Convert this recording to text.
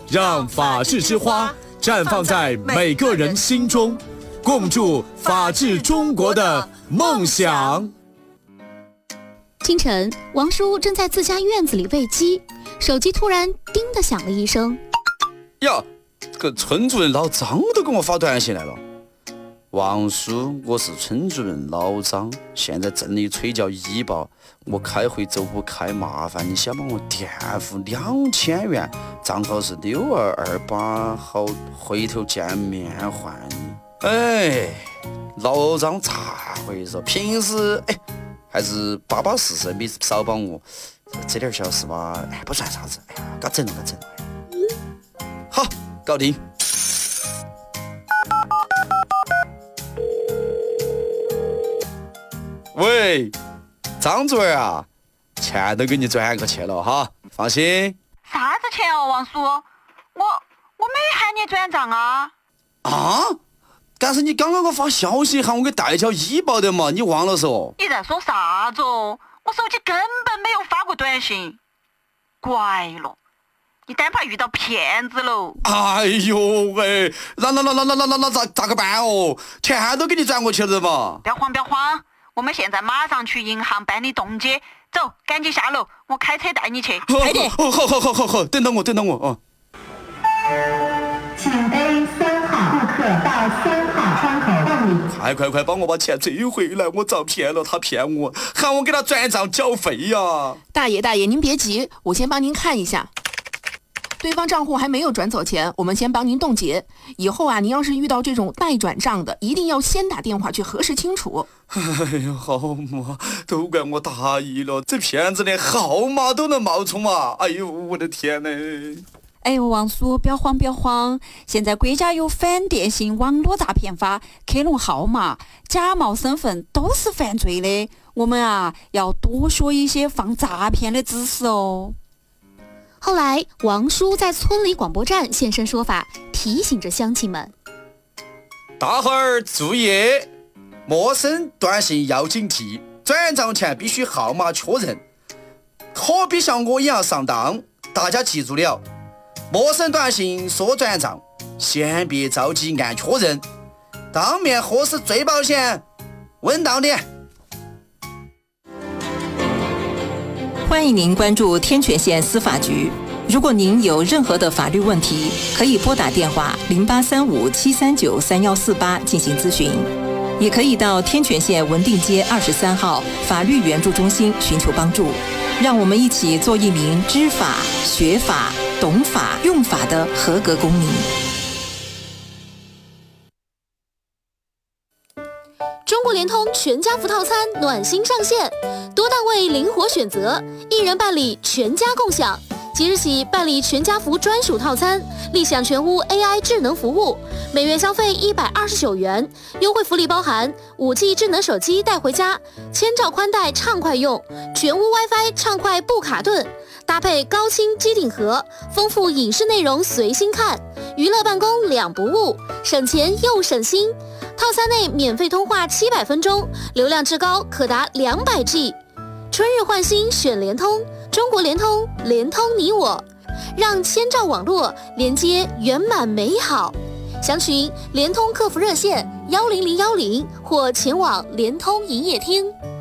让法治之花绽放在每个人心中，共筑法治中国的梦想。 清晨，王叔正在自家院子里喂鸡，手机突然叮的响了一声。 呀，这个村主任老张都给我发短信来了。王叔，我是村主任老张，现在镇里催缴医保，我开会走不开，麻烦你先帮我垫付2000元，账号是6228，好，回头见面还你。哎，老张咋回事？平时还是巴巴适适，没少帮我，这点小事嘛，不算啥子，搞整了。好，搞定。喂，张主任啊，钱都给你转过去了哈，放心。 啥子钱哦，王叔？我没喊你转账啊。 啊？但是你刚刚给我发消息喊我给代缴医保的嘛，你忘了嗦？ 你在说啥子哦？我手机根本没有发过短信。怪了，你单怕遇到骗子喽。 哎呦喂，那咋个办哦？钱都给你转过去了嘛。 不要慌，我们现在马上去银行办理冻结。走，赶紧下楼，我开车带你去。 快点。好，等等我啊。 请背3号顾客到3号窗口办理。 快帮我把钱追回来！我遭骗了，他骗我，喊我给他转账缴费呀。 大爷，您别急，我先帮您看一下。对方账户还没有转走钱，我们先帮您冻结。以后啊，您要是遇到这种待转账的，一定要先打电话去核实清楚。 哎呀，好嘛，都怪我大意了，这骗子连号码都能冒充啊！哎呦，我的天哪！ 哎呦，王叔，不要慌，现在国家有反电信网络诈骗法，克隆号码、假冒身份都是犯罪的。我们啊，要多说一些防诈骗的知识哦。 后来，王叔在村里广播站现身说法，提醒着乡亲们： 大伙儿注意，陌生短信要警惕，转账前必须号码确认，可别像我一样上当。大家记住了，陌生短信说转账，先别着急按确认，当面核实最保险，稳当点。 欢迎您关注天全县司法局。如果您有任何的法律问题，可以拨打电话0835-739-3148进行咨询，也可以到天全县文定街23号法律援助中心寻求帮助。让我们一起做一名知法、学法、懂法、用法的合格公民。 中国联通全家福套餐暖心上线，多档位灵活选择，一人办理全家共享。即日起办理全家福专属套餐，立享全屋 AI 智能服务，每月消费129元，优惠福利包含5G 智能手机带回家，1000兆宽带畅快用，全屋 WiFi 畅快不卡顿，搭配高清机顶盒，丰富影视内容随心看，娱乐办公两不误，省钱又省心。套餐内免费通话700分钟，流量至高可达200G。春日换新选联通，中国联通，联通你我，让1000兆网络连接圆满美好。详询联通客服热线10010或前往联通营业厅。